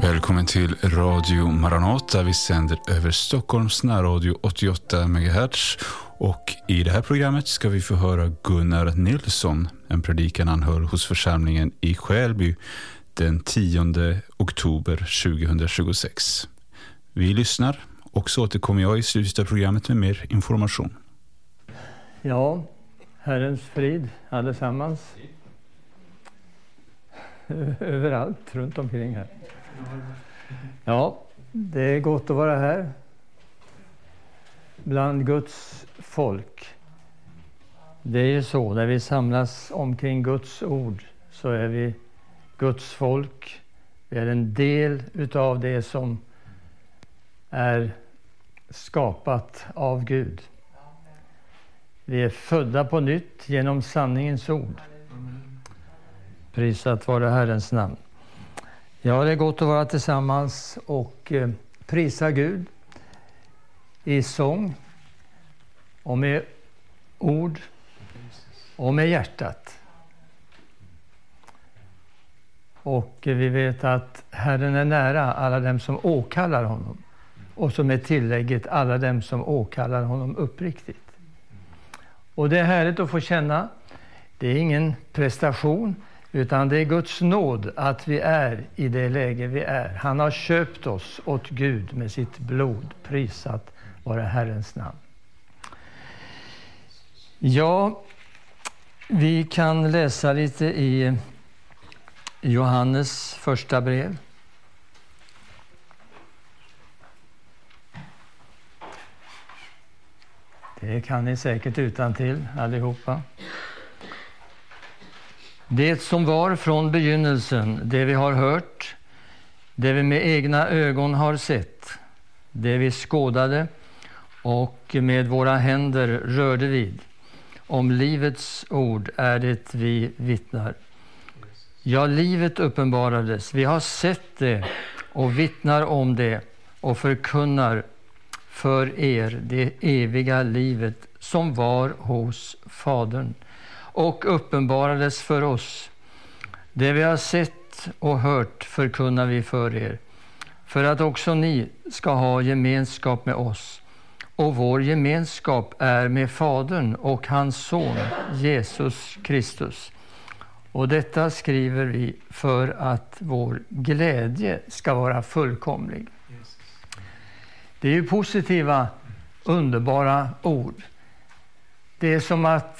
Välkommen till Radio Maranata. Vi sänder över Stockholms närradio 88 MHz. Och i det här programmet ska vi få höra Gunnar Nilsson, en predikan han höll hos församlingen i Skälby den 10 oktober 2026. Vi lyssnar och så återkommer jag i slutet av programmet med mer information. Ja, Herrens frid allesammans. Överallt runt omkring här. Ja, det är gott att vara här bland Guds folk. Det är ju så, när vi samlas omkring Guds ord så är vi Guds folk. Vi är en del utav det som är skapat av Gud. Vi är födda på nytt genom sanningens ord. Prisat vare Herrens namn. Ja, det är gott att vara tillsammans och prisa Gud i sång och med ord och med hjärtat. Och vi vet att Herren är nära alla dem som åkallar honom. Och som är tillägget alla dem som åkallar honom uppriktigt. Och det är härligt att få känna. Det är ingen prestation. Utan det är Guds nåd att vi är i det läge vi är. Han har köpt oss åt Gud med sitt blod. Prisat vare Herrens namn. Ja, vi kan läsa lite i Johannes första brev. Det kan ni säkert utantill allihopa. Det som var från begynnelsen, det vi har hört, det vi med egna ögon har sett, det vi skådade och med våra händer rörde vid. Om livets ord är det vi vittnar. Ja, livet uppenbarades. Vi har sett det och vittnar om det och förkunnar för er det eviga livet som var hos Fadern. Och uppenbarades för oss. Det vi har sett och hört förkunnar vi för er. För att också ni ska ha gemenskap med oss. Och vår gemenskap är med Fadern och hans son Jesus Kristus. Och detta skriver vi för att vår glädje ska vara fullkomlig. Det är ju positiva, underbara ord. Det är som att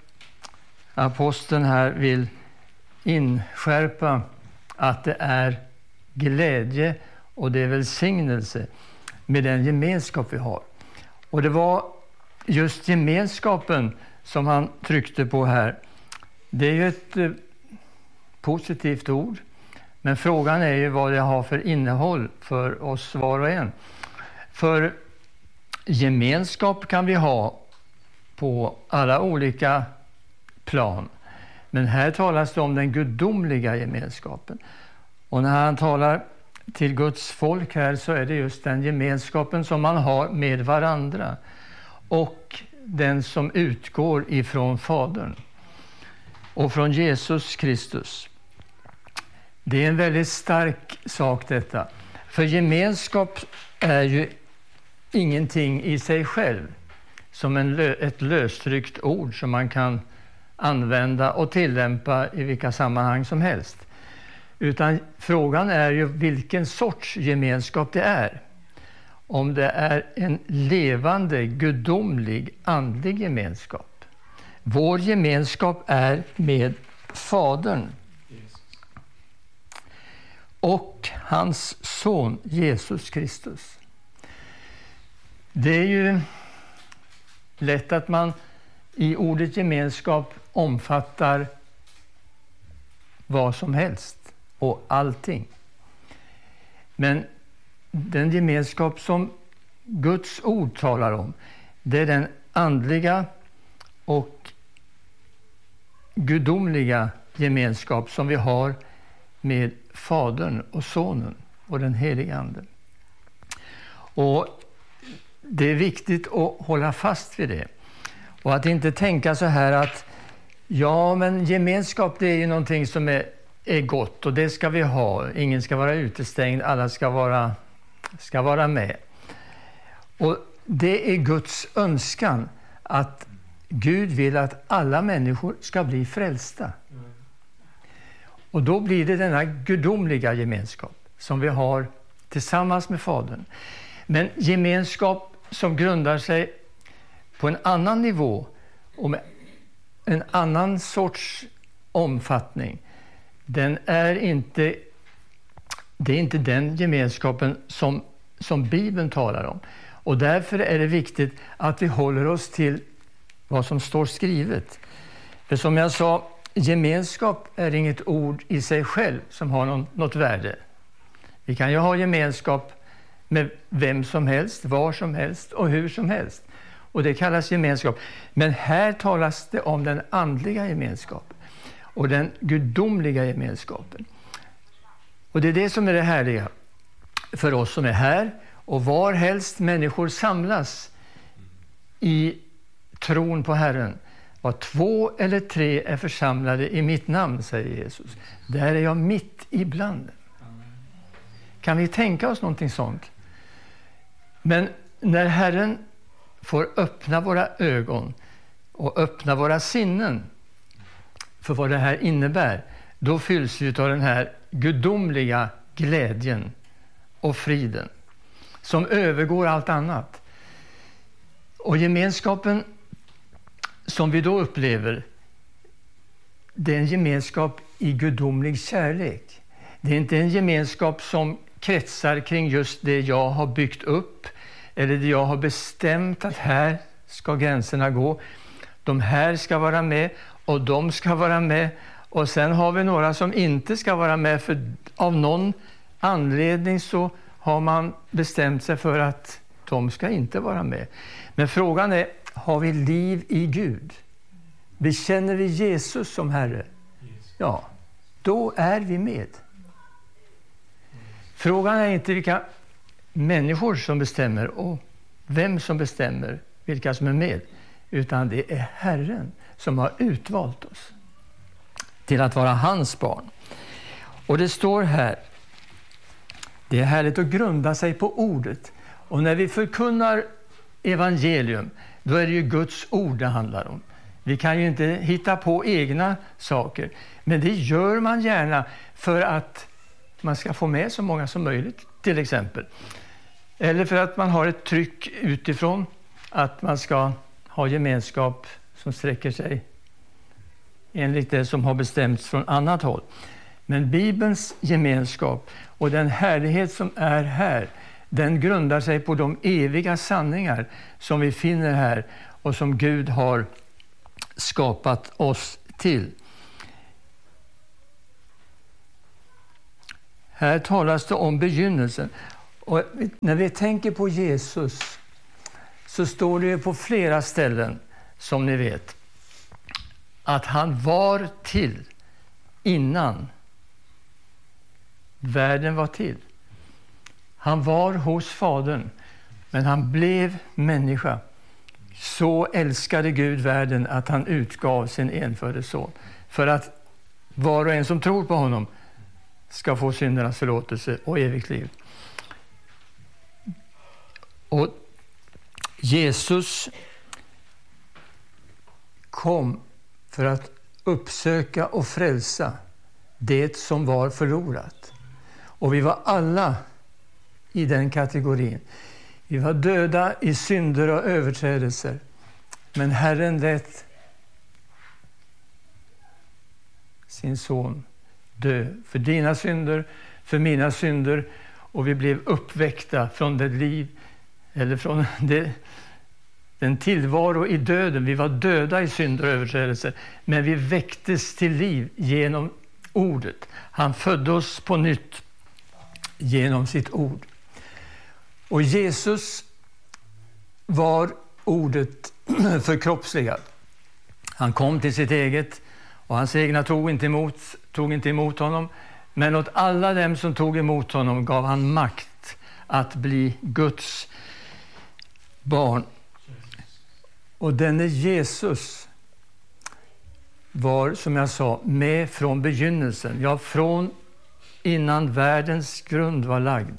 aposteln här vill inskärpa att det är glädje och det är välsignelse med den gemenskap vi har. Och det var just gemenskapen som han tryckte på här. Det är ju ett positivt ord, men frågan är ju vad det har för innehåll för oss var och en. För gemenskap kan vi ha på alla olika plan. Men här talas det om den gudomliga gemenskapen. Och när han talar till Guds folk här så är det just den gemenskapen som man har med varandra. Och den som utgår ifrån Fadern. Och från Jesus Kristus. Det är en väldigt stark sak detta. För gemenskap är ju ingenting i sig själv. Som ett lösryckt ord som man kan använda och tillämpa i vilka sammanhang som helst. Utan frågan är ju vilken sorts gemenskap det är. Om det är en levande, gudomlig, andlig gemenskap. Vår gemenskap är med Fadern. Och hans son Jesus Kristus. Det är ju lätt att man i ordet gemenskap omfattar vad som helst och allting. Men den gemenskap som Guds ord talar om, det är den andliga och gudomliga gemenskap som vi har med Fadern och Sonen och den helige Ande. Och det är viktigt att hålla fast vid det. Och att inte tänka så här att ja, men gemenskap det är ju någonting som är är gott och det ska vi ha. Ingen ska vara utestängd, alla ska vara med. Och det är Guds önskan att Gud vill att alla människor ska bli frälsta. Och då blir det denna gudomliga gemenskap som vi har tillsammans med Fadern. Men gemenskap som grundar sig på en annan nivå och med en annan sorts omfattning. Det är inte den gemenskapen som Bibeln talar om. Och därför är det viktigt att vi håller oss till vad som står skrivet. För som jag sa, gemenskap är inget ord i sig själv som har något värde. Vi kan ju ha gemenskap med vem som helst, var som helst och hur som helst. Och det kallas gemenskap. Men här talas det om den andliga gemenskapen och den gudomliga gemenskapen. Och det är det som är det härliga för oss som är här. Och var helst människor samlas i tron på Herren. Var 2 eller 3 är församlade i mitt namn, säger Jesus. Där är jag mitt ibland. Kan vi tänka oss någonting sånt? Men när Herren får öppna våra ögon och öppna våra sinnen för vad det här innebär, då fylls vi av den här gudomliga glädjen och friden som övergår allt annat. Och gemenskapen som vi då upplever, det är en gemenskap i gudomlig kärlek. Det är inte en gemenskap som kretsar kring just det jag har byggt upp eller det jag har bestämt att här ska gränserna gå. De här ska vara med och de ska vara med. Och sen har vi några som inte ska vara med för av någon anledning så har man bestämt sig för att de ska inte vara med. Men frågan är, har vi liv i Gud? Bekänner vi Jesus som Herre? Ja, då är vi med. Frågan är inte vilka människor som bestämmer och vem som bestämmer vilka som är med. Utan det är Herren som har utvalt oss till att vara hans barn. Och det står här, det är härligt att grunda sig på ordet. Och när vi förkunnar evangelium, då är det ju Guds ord det handlar om. Vi kan ju inte hitta på egna saker. Men det gör man gärna för att man ska få med så många som möjligt, till exempel. Eller för att man har ett tryck utifrån att man ska ha gemenskap som sträcker sig enligt det som har bestämts från annat håll. Men Bibelns gemenskap och den härlighet som är här, den grundar sig på de eviga sanningar som vi finner här och som Gud har skapat oss till. Här talas det om begynnelsen. Och när vi tänker på Jesus så står det på flera ställen, som ni vet, att han var till innan världen var till. Han var hos Fadern, men han blev människa. Så älskade Gud världen att han utgav sin enfödde son för att var och en som tror på honom ska få syndernas förlåtelse och evigt liv. Och Jesus kom för att uppsöka och frälsa det som var förlorat. Och vi var alla i den kategorin. Vi var döda i synder och överträdelser. Men Herren lät sin son dö för dina synder, för mina synder. Och vi blev uppväckta från det liv, eller från den tillvaro i döden. Vi var döda i synder och överträdelser. Men vi väcktes till liv genom ordet. Han födde oss på nytt genom sitt ord. Och Jesus var ordet förkroppsligad. Han kom till sitt eget och hans egna tog inte emot honom. Men åt alla dem som tog emot honom gav han makt att bli Guds barn. Och denne Jesus var, som jag sa, med från begynnelsen. Ja, från innan världens grund var lagd.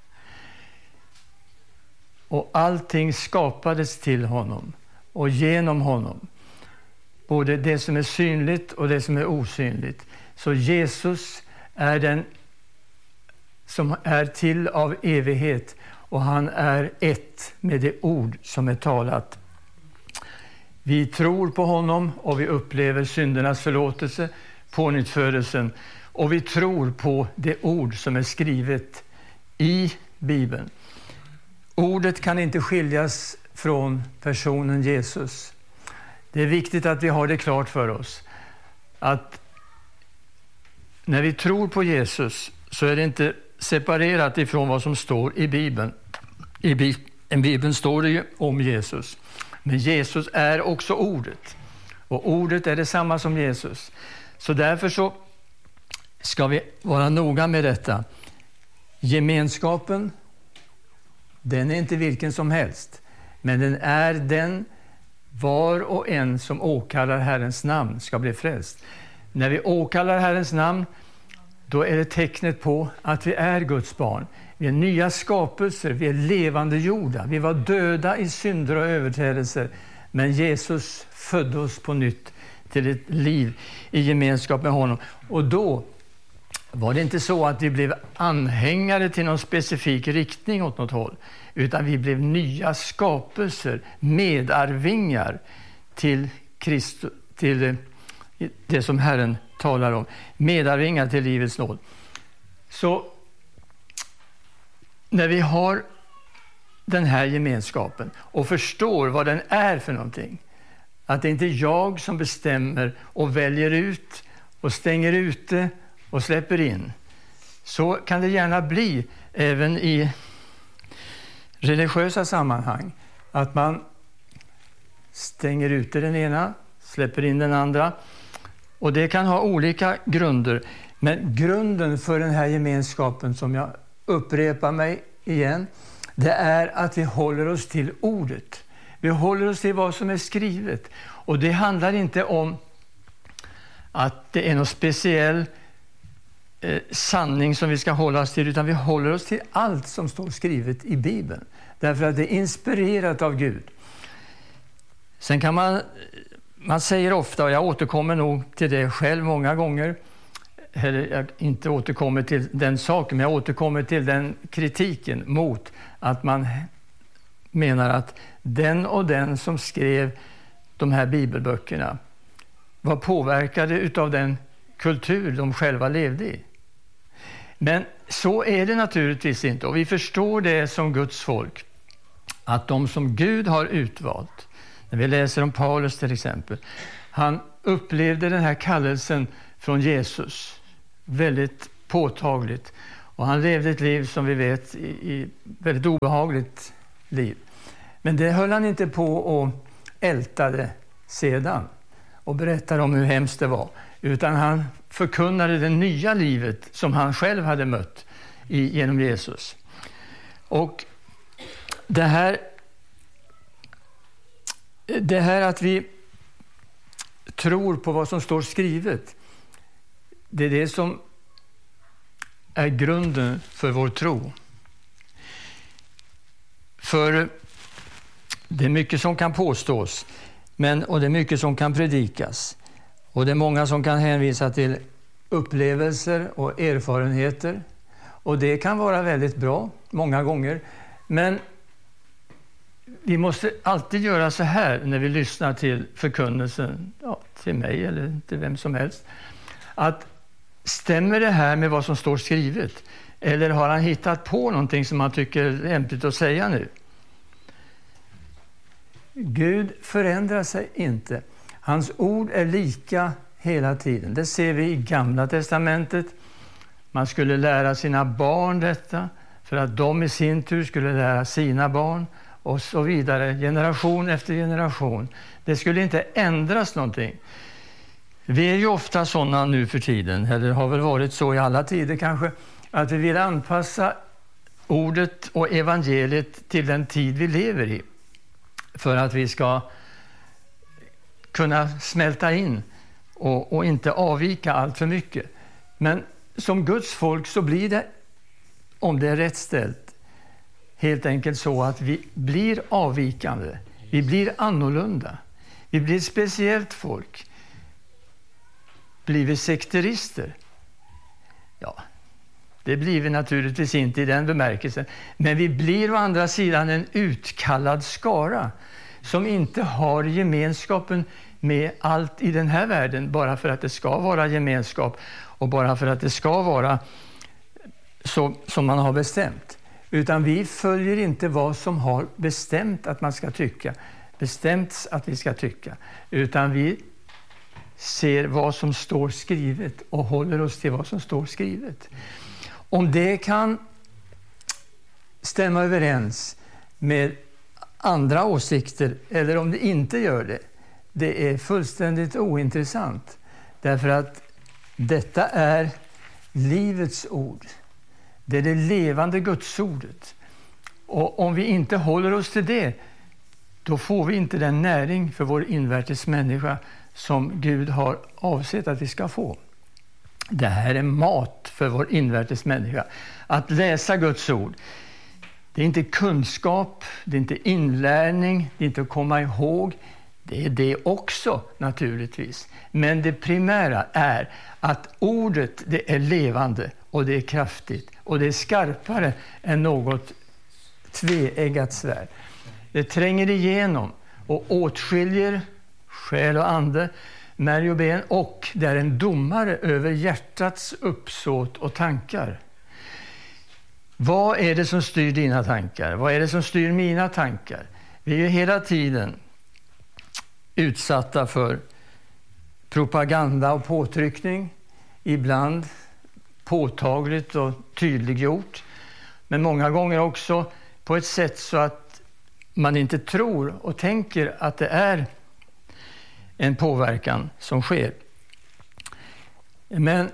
Och allting skapades till honom och genom honom. Både det som är synligt och det som är osynligt. Så Jesus är den som är till av evighet. Och han är ett med det ord som är talat. Vi tror på honom och vi upplever syndernas förlåtelse, pånyttfödelsen. Och vi tror på det ord som är skrivet i Bibeln. Ordet kan inte skiljas från personen Jesus. Det är viktigt att vi har det klart för oss. Att när vi tror på Jesus så är det inte separerat ifrån vad som står i Bibeln. I Bibeln står det ju om Jesus. Men Jesus är också ordet. Och ordet är detsamma som Jesus. Så därför så ska vi vara noga med detta. Gemenskapen, den är inte vilken som helst. Men den är den var och en som åkallar Herrens namn ska bli frälst. När vi åkallar Herrens namn, då är det tecknet på att vi är Guds barn. Vi är nya skapelser, vi är levande jorda. Vi var döda i synder och överträdelser. Men Jesus födde oss på nytt till ett liv i gemenskap med honom. Och då var det inte så att vi blev anhängare till någon specifik riktning åt något håll. Utan vi blev nya skapelser, medarvingar till Kristus, till det som Herren talar om. Medarvingar till livets nåd. Så när vi har den här gemenskapen och förstår vad den är för någonting. Att det inte är jag som bestämmer och väljer ut och stänger ute och släpper in. Så kan det gärna bli även i religiösa sammanhang. Att man stänger ute den ena, släpper in den andra. Och det kan ha olika grunder. Men grunden för den här gemenskapen, som jag upprepar mig igen, det är att vi håller oss till ordet. Vi håller oss till vad som är skrivet. Och det handlar inte om att det är någon speciell sanning som vi ska hålla oss till, utan vi håller oss till allt som står skrivet i Bibeln. Därför att det är inspirerat av Gud. Sen kan man säger ofta, och jag återkommer nog till det själv många gånger, eller jag inte återkommer till den saken, men jag återkommer till den kritiken mot att man menar att den och den som skrev de här bibelböckerna var påverkade utav den kultur de själva levde i. Men så är det naturligtvis inte, och vi förstår det som Guds folk, att de som Gud har utvalt, när vi läser om Paulus till exempel, han upplevde den här kallelsen från Jesus väldigt påtagligt, och han levde ett liv som vi vet i väldigt obehagligt liv. Men det höll han inte på och ältade sedan och berättade om hur hemskt det var, utan han förkunnade det nya livet som han själv hade mött genom Jesus. Och det här att vi tror på vad som står skrivet, det är det som är grunden för vår tro. För det är mycket som kan påstås, och det är mycket som kan predikas. Och det är många som kan hänvisa till upplevelser och erfarenheter. Och det kan vara väldigt bra många gånger. Men vi måste alltid göra så här när vi lyssnar till förkunnelsen, till mig eller till vem som helst. Att stämmer det här med vad som står skrivet? Eller har han hittat på någonting som han tycker är lämpligt att säga nu? Gud förändrar sig inte. Hans ord är lika hela tiden. Det ser vi i Gamla testamentet. Man skulle lära sina barn detta för att de i sin tur skulle lära sina barn och så vidare, generation efter generation. Det skulle inte ändras någonting. Vi är ju ofta sådana nu för tiden, eller har väl varit så i alla tider kanske, att vi vill anpassa ordet och evangeliet till den tid vi lever i. För att vi ska kunna smälta in och inte avvika allt för mycket. Men som Guds folk så blir det, om det är rätt ställt, helt enkelt så att vi blir avvikande. Vi blir annorlunda. Vi blir ett speciellt folk. Blir vi sekterister? Ja, det blir vi naturligtvis inte i den bemärkelsen. Men vi blir å andra sidan en utkallad skara som inte har gemenskapen med allt i den här världen bara för att det ska vara gemenskap och bara för att det ska vara så som man har bestämt. Utan vi följer inte vad som har bestämt att man ska tycka, bestämts att vi ska tycka, utan vi ser vad som står skrivet och håller oss till vad som står skrivet. Om det kan stämma överens med andra åsikter eller om det inte gör det, det är fullständigt ointressant. Därför att detta är livets ord. Det är det levande Gudsordet. Och om vi inte håller oss till det, då får vi inte den näring för vår invärtes människa som Gud har avsett att vi ska få. Det här är mat för vår invärtes människa. Att läsa Guds ord, det är inte kunskap, det är inte inlärning, det är inte att komma ihåg. Det är det också naturligtvis. Men det primära är att ordet, det är levande och det är kraftigt och det är skarpare än något tveeggat svärd. Det tränger igenom och åtskiljer själ och ande, märg och ben, och det är en domare över hjärtats uppsåt och tankar. Vad är det som styr dina tankar? Vad är det som styr mina tankar? Vi är ju hela tiden utsatta för propaganda och påtryckning, ibland påtagligt och tydliggjort, men många gånger också på ett sätt så att man inte tror och tänker att det är en påverkan som sker. Men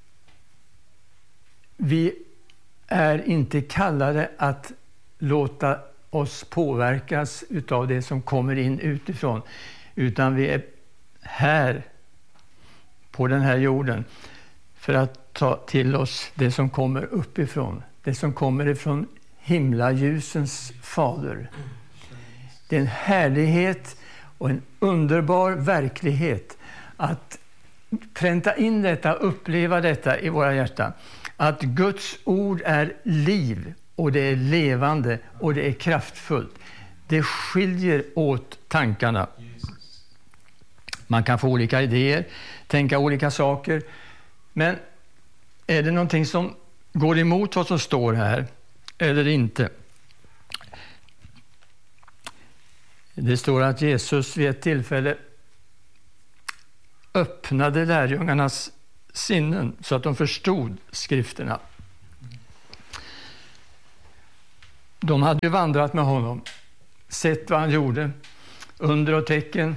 vi är inte kallade att låta oss påverkas av det som kommer in utifrån, utan vi är här på den här jorden för att ta till oss det som kommer uppifrån, det som kommer ifrån himlaljusens fader. Det är en härlighet och en underbar verklighet att pränta in detta, uppleva detta i våra hjärtan. Att Guds ord är liv och det är levande och det är kraftfullt. Det skiljer åt tankarna. Man kan få olika idéer, tänka olika saker. Men är det någonting som går emot vad som står här eller inte? Det står att Jesus vid ett tillfälle öppnade lärjungarnas sinnen så att de förstod skrifterna. De hade ju vandrat med honom, sett vad han gjorde, under och tecken.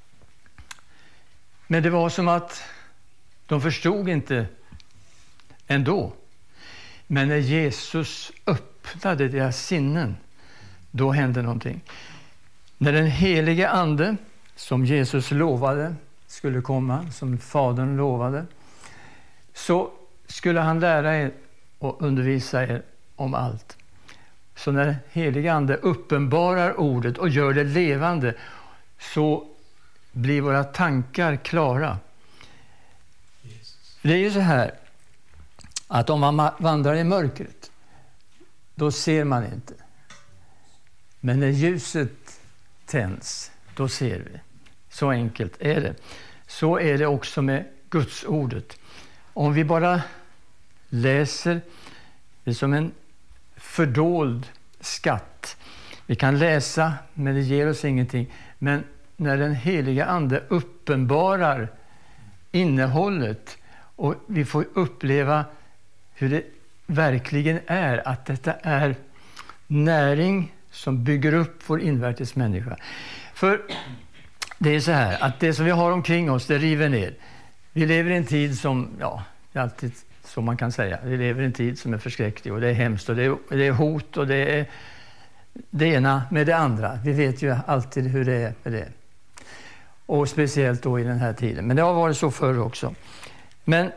Men det var som att de förstod inte ändå. Men när Jesus öppnade deras sinnen, då hände någonting. När den helige ande, som Jesus lovade skulle komma, som Fadern lovade, så skulle han lära er och undervisa er om allt. Så när den helige ande uppenbarar ordet och gör det levande, så blir våra tankar klara. Det är ju så här att om man vandrar i mörkret, då ser man inte. Men när ljuset tänds, då ser vi. Så enkelt är det. Så är det också med Guds ordet. Om vi bara läser, det är som en fördold skatt. Vi kan läsa, men det ger oss ingenting. Men när den heliga ande uppenbarar innehållet och vi får uppleva hur det verkligen är, att detta är näring som bygger upp vår invärtes människa. För det är så här att det som vi har omkring oss, det river ner. Vi lever i en tid som, ja, det är alltid så man kan säga. Vi lever i en tid som är förskräcklig och det är hemskt och det är hot och det är det ena med det andra. Vi vet ju alltid hur det är med det. Och speciellt då i den här tiden. Men det har varit så förr också. Men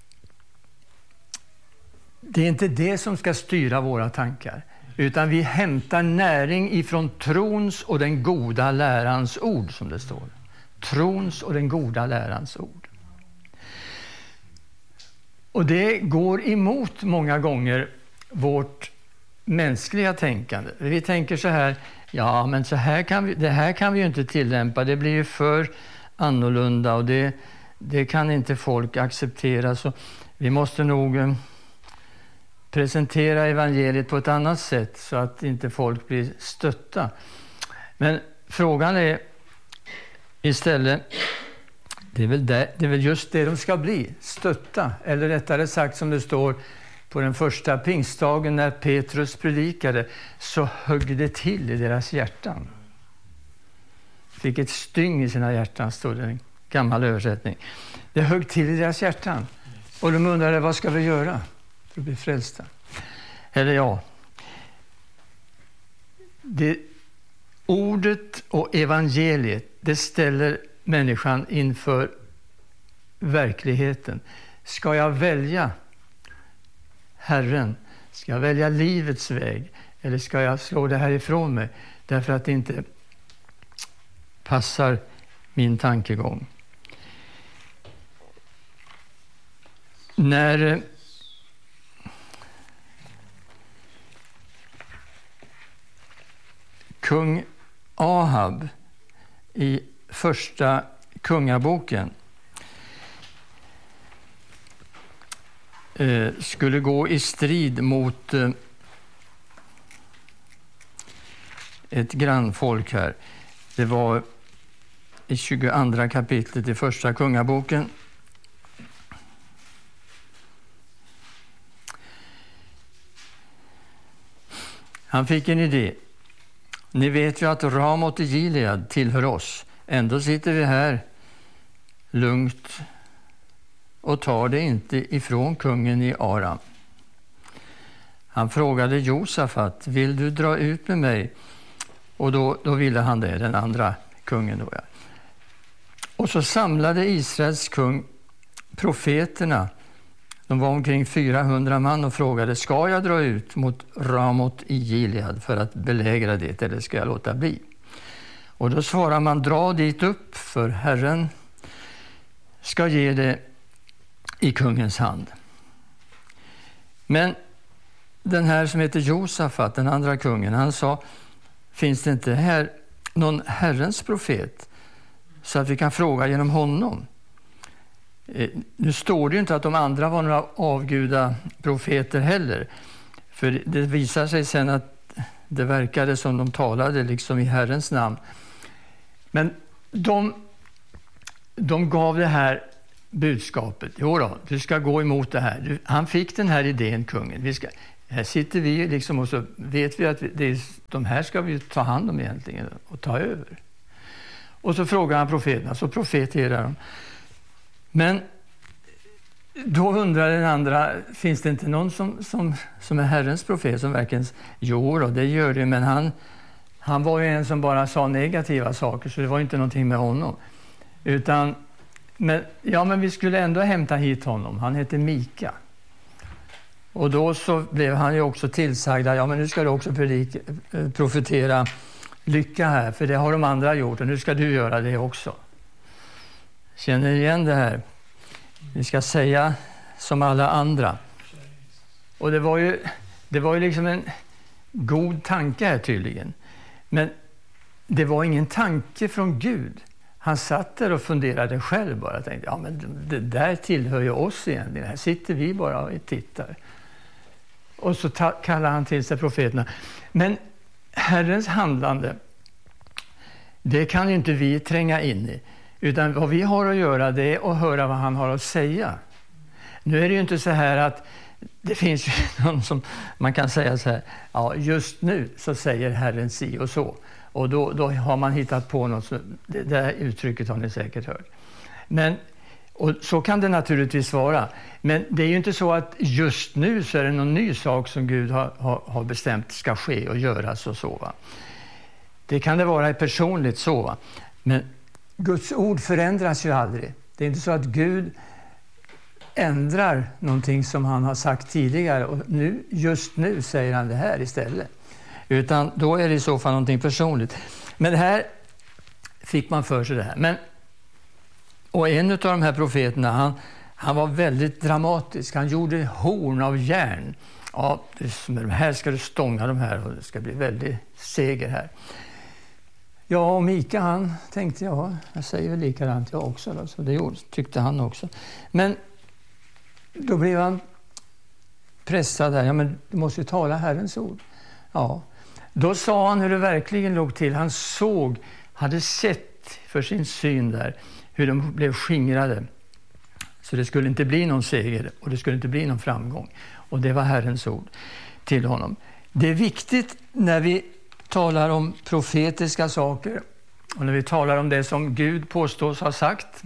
det är inte det som ska styra våra tankar. Utan vi hämtar näring ifrån trons och den goda lärans ord, som det står. Trons och den goda lärans ord. Och det går emot många gånger vårt mänskliga tänkande. Vi tänker så här, ja men det här kan vi ju inte tillämpa, det blir ju för annorlunda och det kan inte folk acceptera, så vi måste nog presentera evangeliet på ett annat sätt så att inte folk blir stötta. Men frågan är istället, det är väl just det de ska bli, stötta. Eller rättare sagt, som det står på den första pingstdagen när Petrus predikade, så högg det till i deras hjärtan. Fick ett styng i sina hjärtan, stod det i en gammal översättning. Det högg till i deras hjärtan. Och de undrade, vad ska vi göra för att bli frälsta? Eller ja, ordet och evangeliet, det ställer människan inför verkligheten. Ska jag välja Herren? Ska jag välja livets väg? Eller ska jag slå det här ifrån mig därför att det inte passar min tankegång? När kung Ahab i första kungaboken skulle gå i strid mot ett grannfolk här. Det var i 22 kapitlet i första kungaboken. Han fick en idé. Ni vet ju att Ramot i Gilead tillhör oss. Ändå sitter vi här lugnt och tar det inte ifrån kungen i Aram. Han frågade Josafat, vill du dra ut med mig? Och då ville han det, den andra kungen då. Ja. Och så samlade Israels kung profeterna. De var omkring 400 man och frågade, ska jag dra ut mot Ramot i Gilead för att belägra det, eller ska jag låta bli? Och då svarar man, dra dit upp, för Herren ska ge det i kungens hand. Men den här som heter Josafat, den andra kungen, han sa, finns det inte här någon Herrens profet så att vi kan fråga genom honom? Nu står det ju inte att de andra var några avguda profeter heller. För det visar sig sen att det verkade som de talade liksom i Herrens namn. Men de gav det här budskapet. Jo då, du ska gå emot det här. Han fick den här idén, kungen. Här sitter vi liksom och så vet vi att de här ska vi ta hand om egentligen och ta över. Och så frågar han profeterna, så profeterar de. Men då undrar den andra, finns det inte någon som är Herrens profet som verkligen... Jo då, det gör det, men han var ju en som bara sa negativa saker, så det var inte någonting med honom. Men vi skulle ändå hämta hit honom. Han heter Mika. Och då så blev han ju också tillsagda, men nu ska du också profetera lycka här, för det har de andra gjort och nu ska du göra det också. Känner igen det här? Vi ska säga som alla andra. Och det var ju liksom en god tanke här tydligen. Men det var ingen tanke från Gud. Han satt där och funderade själv bara. Tänkte, men det där tillhör ju oss egentligen. Här sitter vi bara och tittar. Och så kallar han till sig profeterna. Men Herrens handlande, det kan ju inte vi tränga in i. Utan vad vi har att göra, det är att höra vad han har att säga. Nu är det ju inte så här att det finns ju någon som man kan säga så här, just nu så säger Herren si och så. Och då har man hittat på något, så det där uttrycket har ni säkert hört. Och så kan det naturligtvis vara. Men det är ju inte så att just nu så är det någon ny sak som Gud har bestämt ska ske och göras och så. Va? Det kan det vara personligt så. Va? Men Guds ord förändras ju aldrig. Det är inte så att Gud ändrar någonting som han har sagt tidigare och just nu säger han det här istället. Utan då är det i så fall någonting personligt. Men det här fick man för sig det här. Och en av de här profeterna, han var väldigt dramatisk. Han gjorde horn av järn. Ja, här ska du stånga de här och det ska bli väldigt seger här. Ja, och Mika han tänkte jag säger väl likadant jag också. Då, så det tyckte han också. Men då blev han pressad här. Ja, men du måste ju tala Herrens ord. Ja, då sa han hur det verkligen låg till. Han hade sett för sin syn där hur de blev skingrade. Så det skulle inte bli någon seger och det skulle inte bli någon framgång. Och det var Herrens ord till honom. Det är viktigt när vi talar om profetiska saker och när vi talar om det som Gud påstås ha sagt,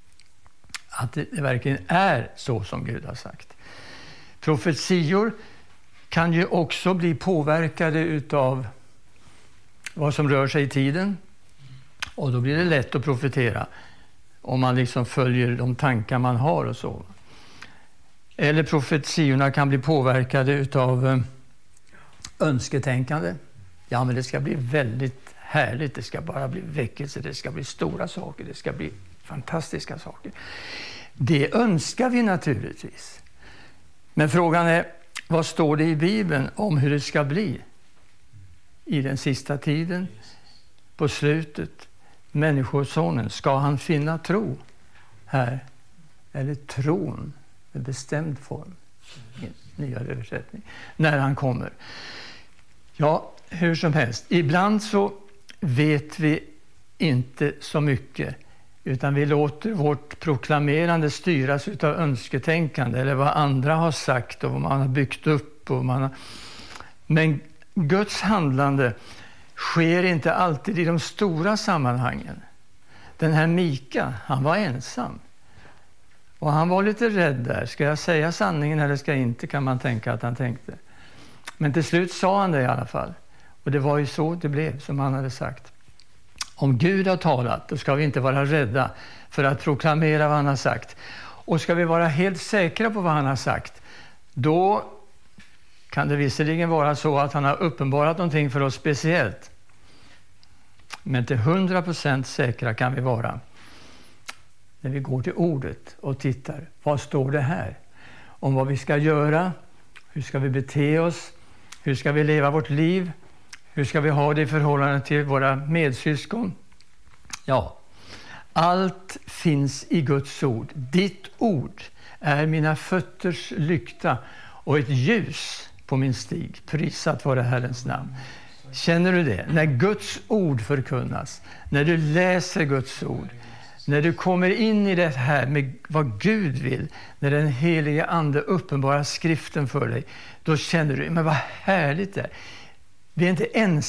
att det verkligen är så som Gud har sagt. Profetior kan ju också bli påverkade utav vad som rör sig i tiden. Och då blir det lätt att profetera om man liksom följer de tankar man har och så. Eller profetiorna kan bli påverkade utav önsketänkande. Ja, men det ska bli väldigt härligt. Det ska bara bli väckelse. Det ska bli stora saker. Det ska bli fantastiska saker. Det önskar vi naturligtvis. Men frågan är, vad står det i Bibeln om hur det ska bli i den sista tiden, på slutet? Människosonen, ska han finna tro här? Eller tron med bestämd form i en nyare översättning när han kommer? Ja, hur som helst. Ibland så vet vi inte så mycket, utan vi låter vårt proklamerande styras utav önsketänkande eller vad andra har sagt och vad man har byggt upp. Men Guds handlande sker inte alltid i de stora sammanhangen. Den här Mika, han var ensam. Och han var lite rädd där. Ska jag säga sanningen eller ska jag inte, kan man tänka att han tänkte. Men till slut sa han det i alla fall. Och det var ju så det blev som han hade sagt. Om Gud har talat, då ska vi inte vara rädda för att proklamera vad han har sagt. Och ska vi vara helt säkra på vad han har sagt, då kan det visserligen vara så att han har uppenbarat någonting för oss speciellt. Men till 100% säkra kan vi vara när vi går till ordet och tittar. Vad står det här? Om vad vi ska göra, hur ska vi bete oss, hur ska vi leva vårt liv, hur ska vi ha det i förhållande till våra medsyskon? Ja, allt finns i Guds ord. Ditt ord är mina fötters lykta och ett ljus på min stig. Prisat vare Herrens namn. Känner du det? När Guds ord förkunnas, när du läser Guds ord, när du kommer in i det här med vad Gud vill, när den helige ande uppenbarar skriften för dig, då känner du, men vad härligt det är. Vi är inte ensamma.